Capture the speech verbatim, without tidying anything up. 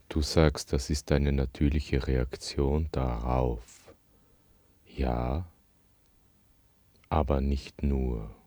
Du sagst, das ist eine natürliche Reaktion darauf. Ja, aber nicht nur.